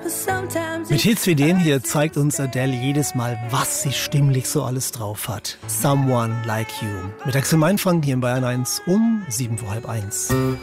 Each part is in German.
Mit Hits wie dem hier zeigt uns Adele jedes Mal, was sie stimmlich so alles drauf hat. Someone Like You. Mit Axel Mainfrank hier in Bayern 1 um 7:45.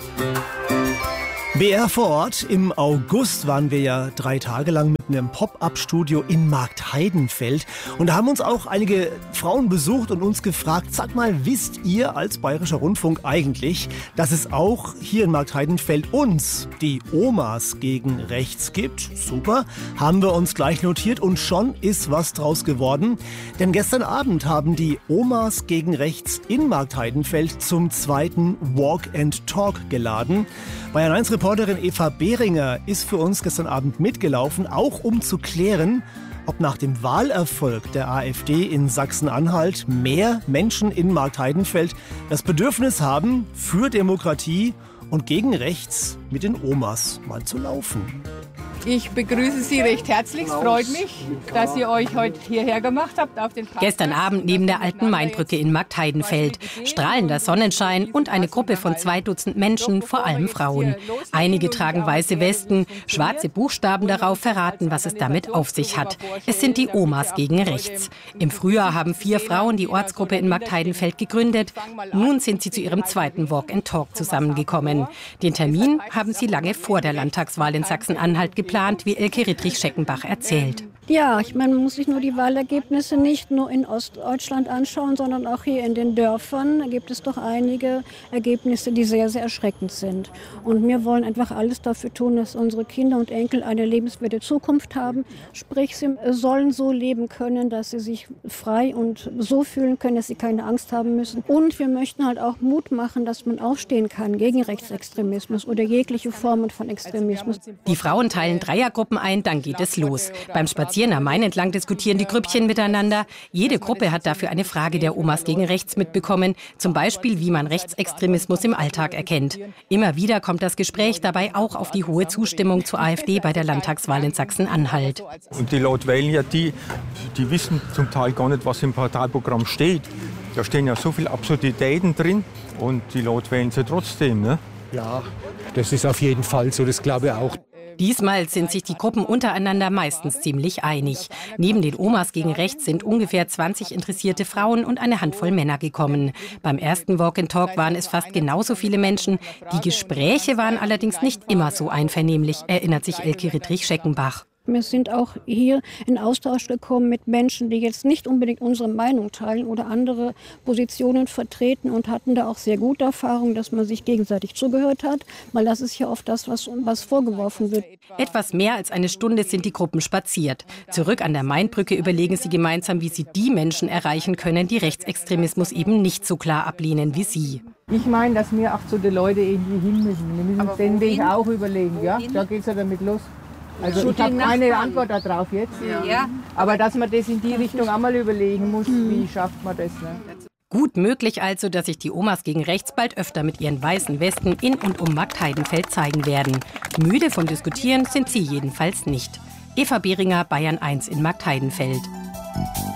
BR vor Ort. Im August waren wir ja 3 Tage lang mit einem Pop-Up-Studio in Marktheidenfeld. Und da haben uns auch einige Frauen besucht und uns gefragt, sag mal, wisst ihr als Bayerischer Rundfunk eigentlich, dass es auch hier in Marktheidenfeld uns, die Omas gegen Rechts gibt? Super, haben wir uns gleich notiert und schon ist was draus geworden. Denn gestern Abend haben die Omas gegen Rechts in Marktheidenfeld zum 2. Walk and Talk geladen. Bayern 1 Reporterin Eva Behringer ist für uns gestern Abend mitgelaufen, auch um zu klären, ob nach dem Wahlerfolg der AfD in Sachsen-Anhalt mehr Menschen in Marktheidenfeld das Bedürfnis haben, für Demokratie und gegen Rechts mit den Omas mal zu laufen. Ich begrüße Sie recht herzlich. Es freut mich, dass ihr euch heute hierher gemacht habt auf den Parkplatz. Gestern Abend neben der alten Mainbrücke in Marktheidenfeld. Strahlender Sonnenschein und eine Gruppe von 2 Dutzend Menschen, vor allem Frauen. Einige tragen weiße Westen. Schwarze Buchstaben darauf verraten, was es damit auf sich hat. Es sind die Omas gegen Rechts. Im Frühjahr haben 4 Frauen die Ortsgruppe in Marktheidenfeld gegründet. Nun sind sie zu ihrem 2. Walk and Talk zusammengekommen. Den Termin haben sie lange vor der Landtagswahl in Sachsen-Anhalt geplant, wie Elke Rittrich-Scheckenbach erzählt. Ja, ich meine, man muss sich nur die Wahlergebnisse nicht nur in Ostdeutschland anschauen, sondern auch hier in den Dörfern. Da gibt es doch einige Ergebnisse, die sehr, sehr erschreckend sind. Und wir wollen einfach alles dafür tun, dass unsere Kinder und Enkel eine lebenswerte Zukunft haben. Sprich, sie sollen so leben können, dass sie sich frei und so fühlen können, dass sie keine Angst haben müssen. Und wir möchten halt auch Mut machen, dass man aufstehen kann gegen Rechtsextremismus oder jegliche Formen von Extremismus. Die Frauen teilen Dreiergruppen ein, dann geht es los. Beim Spazieren am Main entlang diskutieren die Grüppchen miteinander. Jede Gruppe hat dafür eine Frage der Omas gegen Rechts mitbekommen. Zum Beispiel, wie man Rechtsextremismus im Alltag erkennt. Immer wieder kommt das Gespräch dabei auch auf die hohe Zustimmung zur AfD bei der Landtagswahl in Sachsen-Anhalt. Und die Leute wählen ja die wissen zum Teil gar nicht, was im Parteiprogramm steht. Da stehen ja so viele Absurditäten drin und die Leute wählen sie trotzdem, ne? Ja, das ist auf jeden Fall so, das glaube ich auch. Diesmal sind sich die Gruppen untereinander meistens ziemlich einig. Neben den Omas gegen Rechts sind ungefähr 20 interessierte Frauen und eine Handvoll Männer gekommen. Beim ersten Walk and Talk waren es fast genauso viele Menschen. Die Gespräche waren allerdings nicht immer so einvernehmlich, erinnert sich Elke Rittrich-Scheckenbach. Wir sind auch hier in Austausch gekommen mit Menschen, die jetzt nicht unbedingt unsere Meinung teilen oder andere Positionen vertreten und hatten da auch sehr gute Erfahrungen, dass man sich gegenseitig zugehört hat, weil das ist ja oft das, was vorgeworfen wird. Etwas mehr als eine Stunde sind die Gruppen spaziert. Zurück an der Mainbrücke überlegen sie gemeinsam, wie sie die Menschen erreichen können, die Rechtsextremismus eben nicht so klar ablehnen wie sie. Ich meine, dass wir auch zu den Leuten irgendwie hin müssen. Wir müssen uns den Weg auch überlegen. Ja? Da geht es ja damit los. Also ich habe keine Antwort darauf jetzt. Ja. Aber dass man das in die Richtung einmal überlegen muss, wie schafft man das? Ne? Gut möglich also, dass sich die Omas gegen Rechts bald öfter mit ihren weißen Westen in und um Marktheidenfeld zeigen werden. Müde vom Diskutieren sind sie jedenfalls nicht. Eva Behringer, Bayern 1 in Marktheidenfeld.